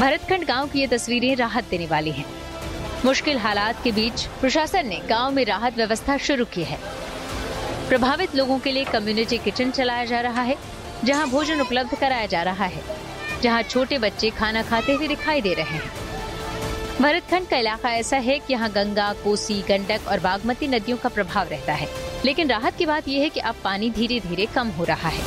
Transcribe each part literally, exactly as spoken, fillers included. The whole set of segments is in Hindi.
भरतखंड गांव की ये तस्वीरें राहत देने वाली हैं। मुश्किल हालात के बीच प्रशासन ने गांव में राहत व्यवस्था शुरू की है। प्रभावित लोगों के लिए कम्युनिटी किचन चलाया जा रहा है, जहां भोजन उपलब्ध कराया जा रहा है, जहां छोटे बच्चे खाना खाते हुए दिखाई दे रहे हैं। भरतखंड का इलाका ऐसा है कि यहाँ गंगा, कोसी, गंडक और बागमती नदियों का प्रभाव रहता है, लेकिन राहत की बात यह है कि अब पानी धीरे धीरे कम हो रहा है।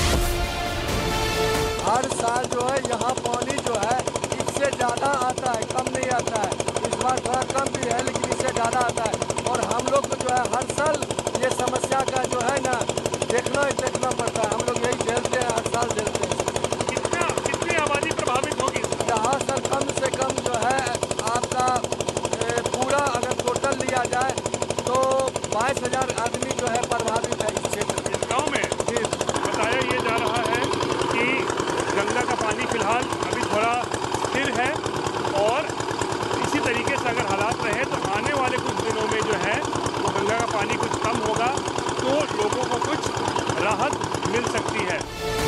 हर साल जो है यहाँ पानी जो है इससे ज्यादा आता है, कम नहीं आता है। इस बार थोड़ा कम भी है, लेकिन इससे ज्यादा आता है। और हम लोग को जो है हर साल ये समस्या का जो है ना देखना ही देखना पड़ता है। हम लोग यही झेलते हैं, हर साल झेलते हैं। कितना कितनी आबादी प्रभावित होगी? यहाँ सर कम से कम जो है आपका पूरा अगर टोटल लिया जाए तो बाईस हजार आदमी जो है प्रभावित है इस क्षेत्र में। गाँव में बताया ये जा रहा है कि गंगा का पानी फिलहाल अभी थोड़ा स्थिर है और इसी तरीके से अगर हालात रहे तो आने वाले कुछ दिनों में जो है वो गंगा का पानी कुछ कम होगा तो लोगों को कुछ राहत मिल सकती है।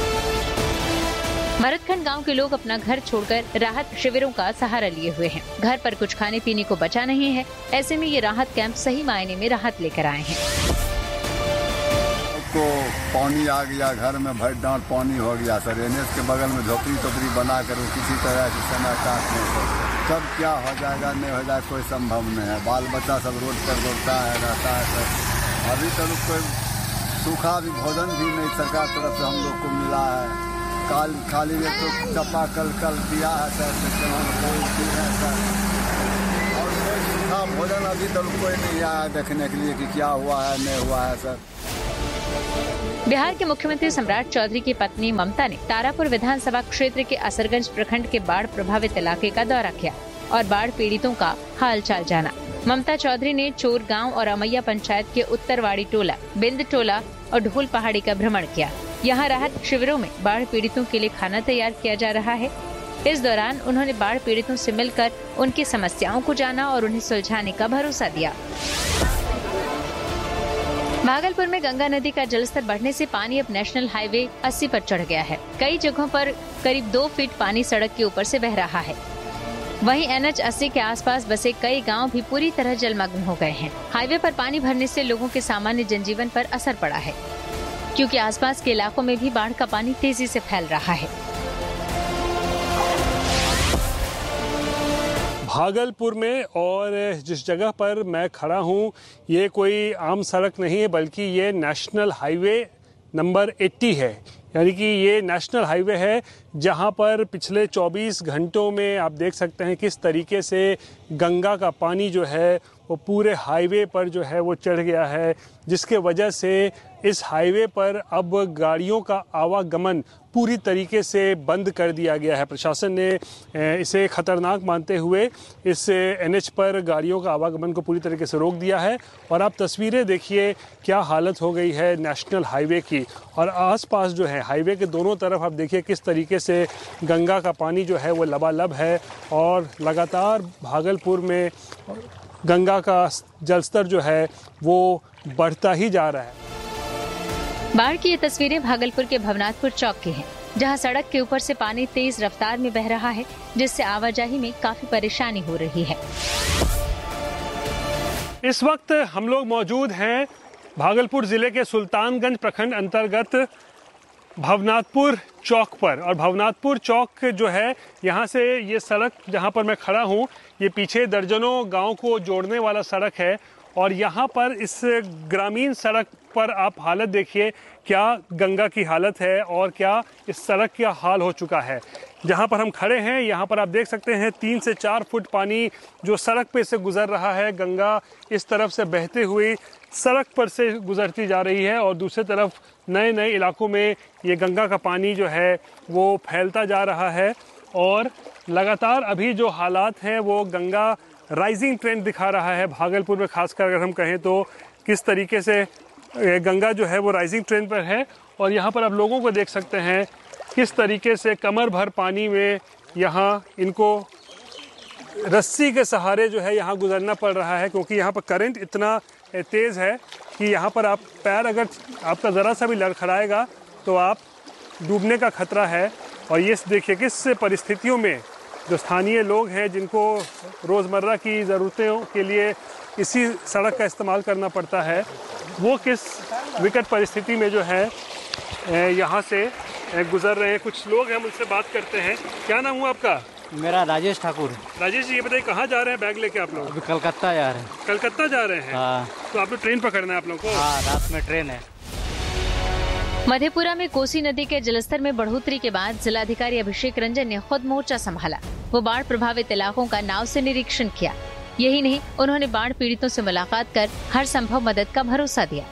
भरतखंड गांव के लोग अपना घर छोड़कर राहत शिविरों का सहारा लिए हुए हैं। घर पर कुछ खाने पीने को बचा नहीं है, ऐसे में ये राहत कैंप सही मायने में राहत लेकर आए हैं। को पानी आ गया, घर में भर डांट पानी हो गया सर। एनएच के बगल में झोपड़ी टोपड़ी बना कर किसी तरह से समय काटने से कब क्या हो जाएगा नहीं हो जाए कोई संभव नहीं है। बाल बच्चा सब रोड पर दौड़ता है रहता है सर। अभी तक कोई सूखा भी भोजन भी नहीं सरकार तरफ से हम लोग को मिला है। काल खाली एक तो चप्पा कल कल दिया है सर, है सर। और कोई सूखा भोजन अभी तक कोई नहीं आया देखने के लिए कि क्या हुआ है नहीं हुआ है सर। बिहार के मुख्यमंत्री सम्राट चौधरी की पत्नी ममता ने तारापुर विधानसभा क्षेत्र के असरगंज प्रखंड के बाढ़ प्रभावित इलाके का दौरा किया और बाढ़ पीड़ितों का हाल चाल जाना। ममता चौधरी ने चोर गांव और अमैया पंचायत के उत्तरवाड़ी टोला, बिंद टोला और ढोल पहाड़ी का भ्रमण किया। यहाँ राहत शिविरों में बाढ़ पीड़ितों के लिए खाना तैयार किया जा रहा है। इस दौरान उन्होंने बाढ़ पीड़ितों से मिलकर उनकी समस्याओं को जाना और उन्हें सुलझाने का भरोसा दिया। भागलपुर में गंगा नदी का जलस्तर बढ़ने से पानी अब नेशनल हाईवे अस्सी पर चढ़ गया है। कई जगहों पर करीब दो फीट पानी सड़क के ऊपर से बह रहा है। वहीं एनएच अस्सी के आसपास बसे कई गांव भी पूरी तरह जलमग्न हो गए हैं। हाईवे पर पानी भरने से लोगों के सामान्य जनजीवन पर असर पड़ा है, क्योंकि आसपास के इलाकों में भी बाढ़ का पानी तेजी से फैल रहा है। भागलपुर में और जिस जगह पर मैं खड़ा हूँ ये कोई आम सड़क नहीं है, बल्कि ये नेशनल हाईवे नंबर अस्सी है। यानी कि ये नेशनल हाईवे है जहाँ पर पिछले चौबीस घंटों में आप देख सकते हैं किस तरीके से गंगा का पानी जो है वो पूरे हाईवे पर जो है वो चढ़ गया है, जिसके वजह से इस हाईवे पर अब गाड़ियों का आवागमन पूरी तरीके से बंद कर दिया गया है। प्रशासन ने इसे खतरनाक मानते हुए इस एनएच पर गाड़ियों का आवागमन को पूरी तरीके से रोक दिया है। और आप तस्वीरें देखिए क्या हालत हो गई है नेशनल हाईवे की, और आसपास जो है हाईवे के दोनों तरफ आप देखिए किस तरीके से गंगा का पानी जो है वो लबालब है और लगातार भागलपुर में गंगा का जलस्तर जो है वो बढ़ता ही जा रहा है। बाढ़ की ये तस्वीरें भागलपुर के भवनाथपुर चौक की हैं, जहां सड़क के ऊपर से पानी तेज रफ्तार में बह रहा है, जिससे आवाजाही में काफी परेशानी हो रही है। इस वक्त हम लोग मौजूद हैं भागलपुर जिले के सुल्तानगंज प्रखंड अंतर्गत भवनाथपुर चौक पर। और भवनाथपुर चौक जो है यहाँ से ये सड़क जहाँ पर मैं खड़ा हूँ ये पीछे दर्जनों गांव को जोड़ने वाला सड़क है। और यहाँ पर इस ग्रामीण सड़क पर आप हालत देखिए क्या गंगा की हालत है और क्या इस सड़क का हाल हो चुका है। जहाँ पर हम खड़े हैं यहाँ पर आप देख सकते हैं तीन से चार फुट पानी जो सड़क पे से गुजर रहा है। गंगा इस तरफ से बहते हुए सड़क पर से गुजरती जा रही है और दूसरी तरफ नए नए इलाकों में ये गंगा का पानी जो है वो फैलता जा रहा है। और लगातार अभी जो हालात हैं वो गंगा राइजिंग ट्रेंड दिखा रहा है। भागलपुर में खासकर अगर हम कहें तो किस तरीके से गंगा जो है वो राइजिंग ट्रेंड पर है। और यहाँ पर आप लोगों को देख सकते हैं किस तरीके से कमर भर पानी में यहाँ इनको रस्सी के सहारे जो है यहाँ गुजरना पड़ रहा है, क्योंकि यहाँ पर करंट इतना तेज़ है कि यहाँ पर आप पैर अगर आपका ज़रा सा भी लड़खड़ाएगा तो आप डूबने का खतरा है। और ये देखिए किस परिस्थितियों में जो स्थानीय लोग हैं जिनको रोज़मर्रा की ज़रूरतों के लिए इसी सड़क का इस्तेमाल करना पड़ता है, वो किस विकट परिस्थिति में जो है यहाँ से गुजर रहे हैं। कुछ लोग हैं, उनसे बात करते हैं। क्या नाम हुआ आपका? मेरा राजेश ठाकुर। राजेश जी, ये बताइए कहाँ जा रहे हैं बैग लेके आप लोग? अभी कलकत्ता जा रहे हैं। कलकत्ता जा रहे हैं? हाँ। तो आप लोग ट्रेन पकड़ना है आप लोग को? हाँ, रात में ट्रेन है। मधेपुरा में कोसी नदी के जलस्तर में बढ़ोतरी के बाद जिलाधिकारी अभिषेक रंजन ने खुद मोर्चा संभाला। वो बाढ़ प्रभावित इलाकों का नाव से निरीक्षण किया। यही नहीं, उन्होंने बाढ़ पीड़ितों से मुलाकात कर हर संभव मदद का भरोसा दिया।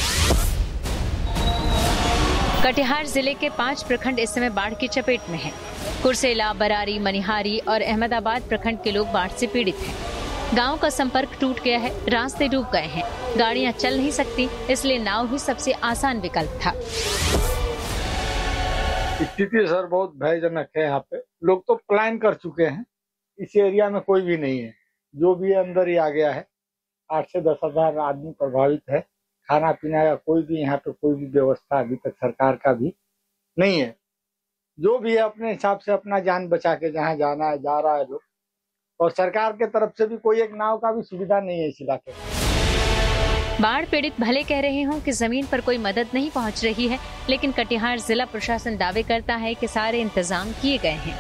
कटिहार जिले के पांच प्रखंड इस समय बाढ़ की चपेट में हैं। कुर्सेला, बरारी, मनिहारी और अहमदाबाद प्रखंड के लोग बाढ़ से पीड़ित हैं। गांव का संपर्क टूट गया है, रास्ते डूब गए हैं, गाड़ियां चल नहीं सकती, इसलिए नाव ही सबसे आसान विकल्प था। स्थिति सर बहुत भयजनक है। यहाँ पे लोग तो प्लान कर चुके हैं। इस एरिया में कोई भी नहीं है, जो भी अंदर ही आ गया है। आठ से दस हजार आदमी प्रभावित है। खाना पीना या कोई भी यहाँ पे कोई भी व्यवस्था अभी तक सरकार का भी नहीं है। जो भी है अपने हिसाब से अपना जान बचा के जहाँ जाना है जा रहा है लोग, और सरकार के तरफ से भी कोई एक नाव का भी सुविधा नहीं है इस इलाके में। बाढ़ पीड़ित भले कह रहे हों कि जमीन पर कोई मदद नहीं पहुंच रही है, लेकिन कटिहार जिला प्रशासन दावे करता है कि सारे इंतजाम किए गए हैं।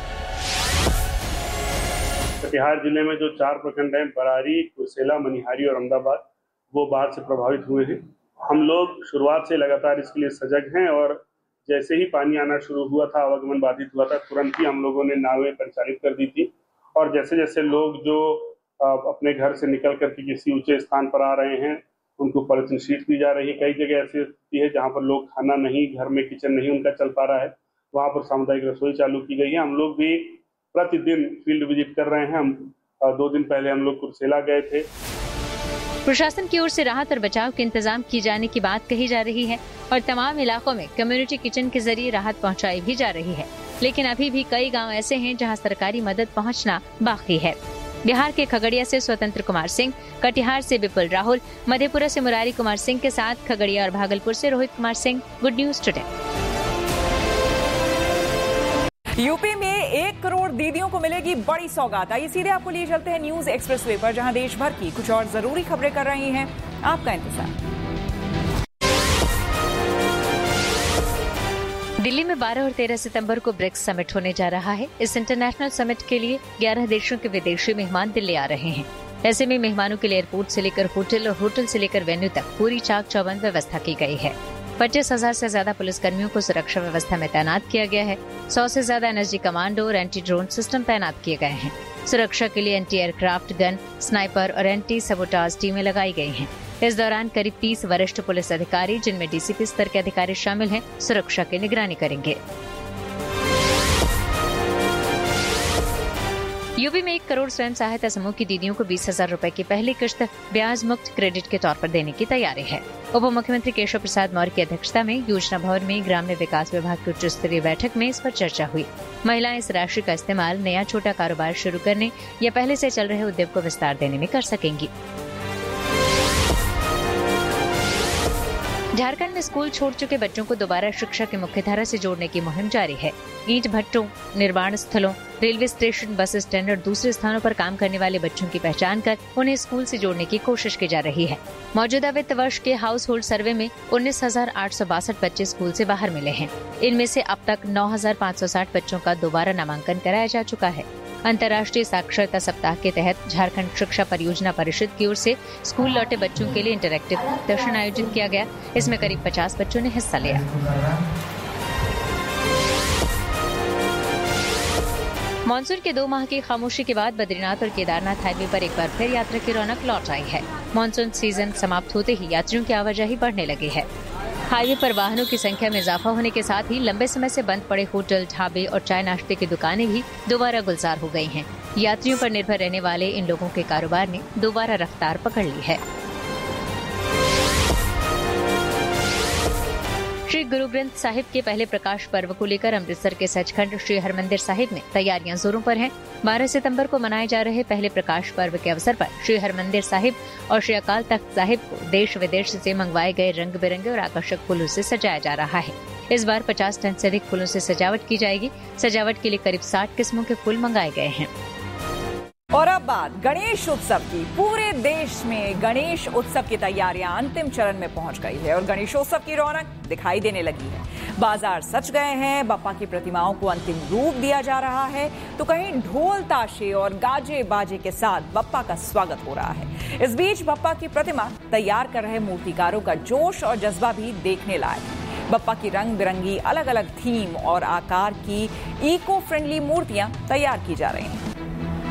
कटिहार जिले में जो चार प्रखंड हैं, बरारी, कुर्सेला, मनिहारी और अहमदाबाद, वो बाढ़ से प्रभावित हुए हैं। हम लोग शुरुआत से लगातार इसके लिए सजग हैं और जैसे ही पानी आना शुरू हुआ था, आवागमन बाधित हुआ था, तुरंत ही हम लोगों ने नावें परिचालित कर दी थी। और जैसे जैसे लोग जो अपने घर से निकल करके किसी ऊंचे स्थान पर आ रहे हैं, उनको पॉलिथीन शीट दी जा रही है। कई जगह ऐसी स्थिति है जहाँ पर लोग खाना नहीं, घर में किचन नहीं उनका चल पा रहा है, वहाँ पर सामुदायिक रसोई चालू की गई है। हम लोग भी प्रतिदिन फील्ड विजिट कर रहे हैं। हम दो दिन पहले हम लोग कुर्सेला गए थे। प्रशासन की ओर से राहत और बचाव के इंतजाम किए जाने की बात कही जा रही है और तमाम इलाकों में कम्युनिटी किचन के जरिए राहत पहुंचाई भी जा रही है, लेकिन अभी भी कई गांव ऐसे हैं जहां सरकारी मदद पहुंचना बाकी है। बिहार के खगड़िया से स्वतंत्र कुमार सिंह, कटिहार से विपुल राहुल, मधेपुरा से मुरारी कुमार सिंह के साथ खगड़िया और भागलपुर से Rohit Kumar Singh. Good news today. UP में एक करोड़ दीदियों को मिलेगी बड़ी सौगात। आइए सीधे आपको लिए चलते हैं न्यूज एक्सप्रेस वे पर, जहां देश भर की कुछ और जरूरी खबरें कर रही हैं आपका इंतजार। दिल्ली में बारह और तेरह सितंबर को ब्रिक्स समिट होने जा रहा है। इस इंटरनेशनल समिट के लिए ग्यारह देशों के विदेशी मेहमान दिल्ली आ रहे हैं। ऐसे में मेहमानों के लिए एयरपोर्ट से लेकर होटल और होटल से लेकर वेन्यू तक पूरी चाक चौबंद व्यवस्था की गई है। पच्चीस हजार से ज्यादा पुलिसकर्मियों को सुरक्षा व्यवस्था में तैनात किया गया है। सौ से ज्यादा एनएसजी कमांडो और एंटी ड्रोन सिस्टम तैनात किए गए हैं। सुरक्षा के लिए एंटी एयरक्राफ्ट गन, स्नाइपर और एंटी सबोटाज टीमें लगाई गई हैं। इस दौरान करीब तीस वरिष्ठ पुलिस अधिकारी, जिनमें डीसीपी स्तर के अधिकारी शामिल हैं, सुरक्षा की निगरानी करेंगे। यूपी में एक करोड़ स्वयं सहायता समूह की दीदियों को बीस हजार रूपए की पहली किश्त ब्याज मुक्त क्रेडिट के तौर पर देने की तैयारी है। उप मुख्यमंत्री केशव प्रसाद मौर्य की अध्यक्षता में योजना भवन में ग्राम्य विकास विभाग की उच्च स्तरीय बैठक में इस पर चर्चा हुई। महिलाएं इस राशि का इस्तेमाल नया छोटा कारोबार शुरू करने या पहले से चल रहे उद्योग को विस्तार देने में कर सकेंगी। झारखंड में स्कूल छोड़ चुके बच्चों को दोबारा शिक्षा की मुख्यधारा से जोड़ने की मुहिम जारी है। ईंट भट्टों, निर्माण स्थलों, रेलवे स्टेशन, बस स्टैंड और दूसरे स्थानों पर काम करने वाले बच्चों की पहचान कर उन्हें स्कूल से जोड़ने की कोशिश की जा रही है। मौजूदा वित्त वर्ष के हाउस होल्ड सर्वे में उन्नीस हजार आठ सौ बासठ बच्चे स्कूल से बाहर मिले हैं। इनमें से अब तक नौ हजार पाँच सौ साठ बच्चों का दोबारा नामांकन कराया जा चुका है। अंतर्राष्ट्रीय साक्षरता सप्ताह के तहत झारखंड शिक्षा परियोजना परिषद की ओर से स्कूल लौटे बच्चों के लिए इंटरैक्टिव प्रदर्शन आयोजित किया गया। इसमें करीब पचास बच्चों ने हिस्सा लिया। मानसून के दो माह की खामोशी के बाद बद्रीनाथ और केदारनाथ हाईवे पर एक बार फिर यात्रा की रौनक लौट आई है। मानसून सीजन समाप्त होते ही यात्रियों की आवाजाही बढ़ने लगी है। हाईवे पर वाहनों की संख्या में इजाफा होने के साथ ही लंबे समय से बंद पड़े होटल, ढाबे और चाय नाश्ते की दुकानें भी दोबारा गुलजार हो गई हैं। यात्रियों पर निर्भर रहने वाले इन लोगों के कारोबार ने दोबारा रफ्तार पकड़ ली है। श्री गुरु ग्रंथ साहिब के पहले प्रकाश पर्व को लेकर अमृतसर के सचखंड श्री हरमंदिर साहिब में तैयारियां जोरों पर हैं। बारह सितंबर को मनाए जा रहे पहले प्रकाश पर्व के अवसर पर श्री हरमंदिर साहिब और श्री अकाल तख्त साहिब को देश विदेश से मंगवाए गए रंग बिरंगे और आकर्षक फूलों से सजाया जा रहा है। इस बार पचास टन से अधिक फूलों से सजावट की जाएगी। सजावट के लिए करीब साठ किस्मों के फूल मंगाए गए हैं। और अब बात गणेश उत्सव की। पूरे देश में गणेश उत्सव की तैयारियां अंतिम चरण में पहुंच गई है और गणेशोत्सव की रौनक दिखाई देने लगी है। बाजार सज गए हैं, बप्पा की प्रतिमाओं को अंतिम रूप दिया जा रहा है, तो कहीं ढोल ताशे और गाजे बाजे के साथ बप्पा का स्वागत हो रहा है। इस बीच बप्पा की प्रतिमा तैयार कर रहे मूर्तिकारों का जोश और जज्बा भी देखने लायक है। बप्पा की रंग बिरंगी अलग अलग थीम और आकार की इको फ्रेंडली मूर्तियां तैयार की जा रही हैं।